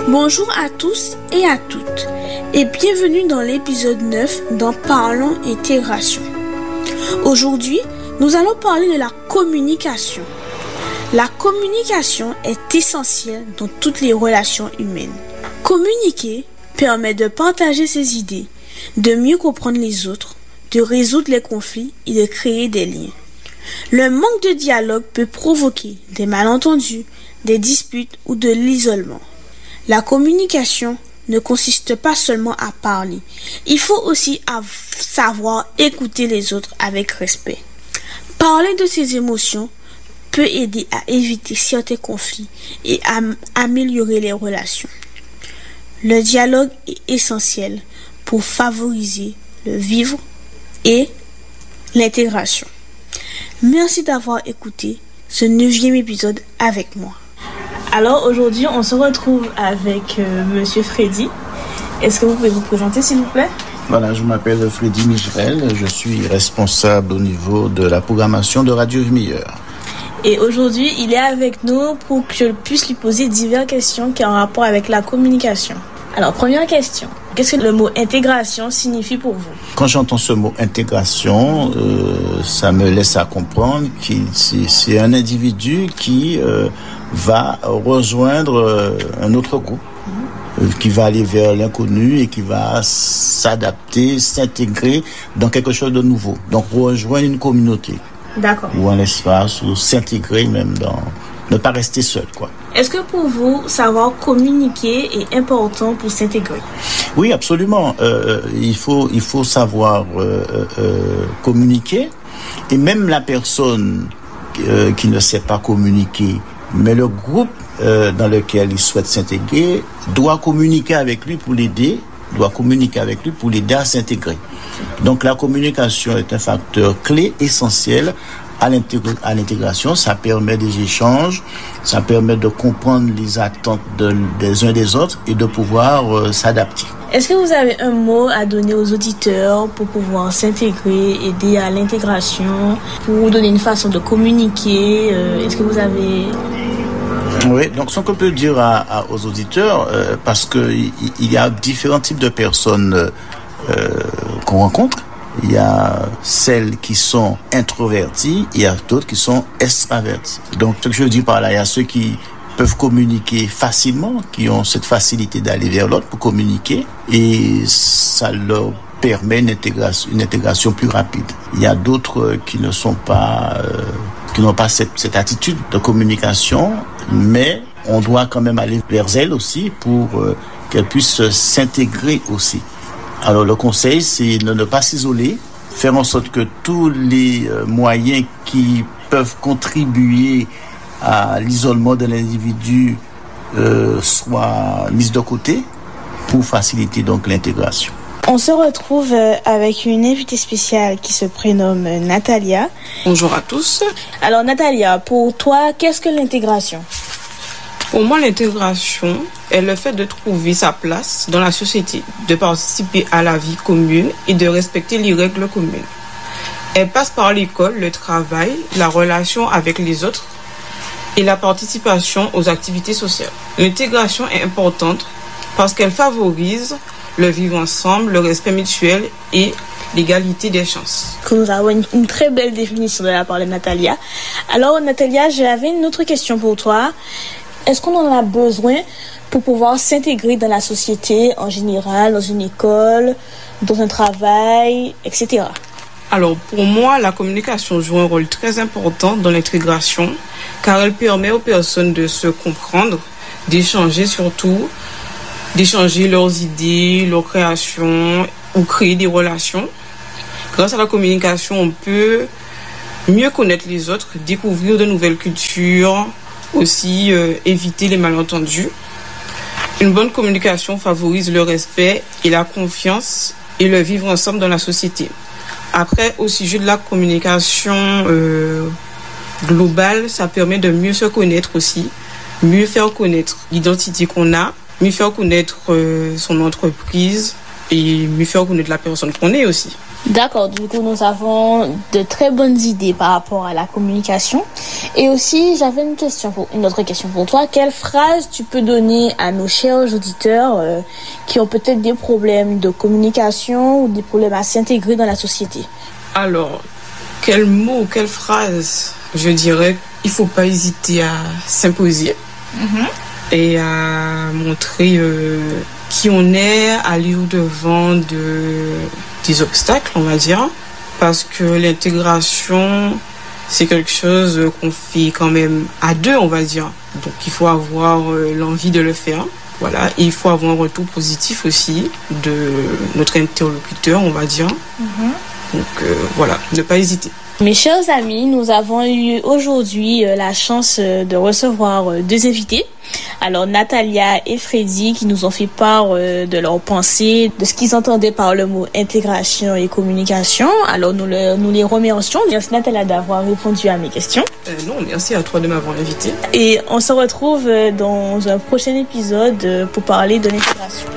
Bonjour à tous et à toutes et bienvenue dans l'épisode 9 dans Parlons Intégration. Aujourd'hui, nous allons parler de la communication. La communication est essentielle dans toutes les relations humaines. Communiquer permet de partager ses idées, de mieux comprendre les autres, de résoudre les conflits et de créer des liens. Le manque de dialogue peut provoquer des malentendus, des disputes ou de l'isolement. La communication ne consiste pas seulement à parler. Il faut aussi savoir écouter les autres avec respect. Parler de ses émotions peut aider à éviter certains conflits et à améliorer les relations. Le dialogue est essentiel pour favoriser le vivre et l'intégration. Merci d'avoir écouté ce 9e épisode avec moi. Alors aujourd'hui, on se retrouve avec Monsieur Freddy. Est-ce que vous pouvez vous présenter, s'il vous plaît? Voilà, je m'appelle Freddy Micherel. Je suis responsable au niveau de la programmation de Radio Vie Meilleure. Et aujourd'hui, il est avec nous pour que je puisse lui poser diverses questions qui ont un rapport avec la communication. Alors, première question. Qu'est-ce que le mot intégration signifie pour vous? Quand j'entends ce mot intégration, ça me laisse à comprendre que c'est un individu qui va rejoindre un autre groupe, qui va aller vers l'inconnu et qui va s'adapter, s'intégrer dans quelque chose de nouveau. Donc rejoindre une communauté. D'accord. Ou un espace, ou s'intégrer même dans... Ne pas rester seul, quoi. Est-ce que pour vous, savoir communiquer est important pour s'intégrer? Oui, absolument. Il faut savoir communiquer. Et même la personne qui ne sait pas communiquer, mais le groupe dans lequel il souhaite s'intégrer doit communiquer avec lui pour l'aider, à s'intégrer. Donc la communication est un facteur clé, essentiel à l'intégration. Ça permet des échanges, ça permet de comprendre les attentes des uns des autres et de pouvoir s'adapter. Est-ce que vous avez un mot à donner aux auditeurs pour pouvoir s'intégrer, aider à l'intégration, pour donner une façon de communiquer? Est-ce que vous avez... Oui, donc ce qu'on peut dire aux auditeurs, parce que il y a différents types de personnes qu'on rencontre. Il y a celles qui sont introverties, il y a d'autres qui sont extraverties. Donc, ce que je veux dire par là, il y a ceux qui peuvent communiquer facilement, qui ont cette facilité d'aller vers l'autre pour communiquer, et ça leur permet une intégration plus rapide. Il y a d'autres qui ne sont pas, qui n'ont pas cette attitude de communication, mais on doit quand même aller vers elles aussi pour qu'elles puissent s'intégrer aussi. Alors le conseil, c'est de ne pas s'isoler, faire en sorte que tous les moyens qui peuvent contribuer à l'isolement de l'individu soient mis de côté pour faciliter donc l'intégration. On se retrouve avec une invitée spéciale qui se prénomme Natalia. Bonjour à tous. Alors Natalia, pour toi, qu'est-ce que l'intégration? Pour moi, l'intégration est le fait de trouver sa place dans la société, de participer à la vie commune et de respecter les règles communes. Elle passe par l'école, le travail, la relation avec les autres et la participation aux activités sociales. L'intégration est importante parce qu'elle favorise le vivre ensemble, le respect mutuel et l'égalité des chances. Nous avons une très belle définition de la part de Natalia. Alors Natalia, j'avais une autre question pour toi. Est-ce qu'on en a besoin pour pouvoir s'intégrer dans la société en général, dans une école, dans un travail, etc.? Alors, pour moi, la communication joue un rôle très important dans l'intégration, car elle permet aux personnes de se comprendre, d'échanger surtout, d'échanger leurs idées, leurs créations ou créer des relations. Grâce à la communication, on peut mieux connaître les autres, découvrir de nouvelles cultures, aussi éviter les malentendus. Une bonne communication favorise le respect et la confiance et le vivre ensemble dans la société. Après, au sujet de la communication globale, ça permet de mieux se connaître aussi, mieux faire connaître l'identité qu'on a, mieux faire connaître son entreprise et mieux faire connaître la personne qu'on est aussi. D'accord, du coup nous avons de très bonnes idées par rapport à la communication. Et aussi j'avais une autre question pour toi. Quelle phrase tu peux donner à nos chers auditeurs qui ont peut-être des problèmes de communication ou des problèmes à s'intégrer dans la société? Alors, quel mot, quelle phrase? Je dirais il faut pas hésiter à s'imposer et à montrer qui on est, aller au-devant des obstacles, on va dire, parce que l'intégration, c'est quelque chose qu'on fait quand même à deux, on va dire. Donc il faut avoir l'envie de le faire, voilà, et il faut avoir un retour positif aussi de notre interlocuteur, on va dire. Donc voilà, ne pas hésiter. Mes chers amis, nous avons eu aujourd'hui la chance de recevoir deux invités. Alors Natalia et Freddy qui nous ont fait part de leurs pensées, de ce qu'ils entendaient par le mot intégration et communication. Alors nous les remercions. Merci Natalia d'avoir répondu à mes questions. Non, merci à toi de m'avoir invité. Et on se retrouve dans un prochain épisode pour parler de l'intégration.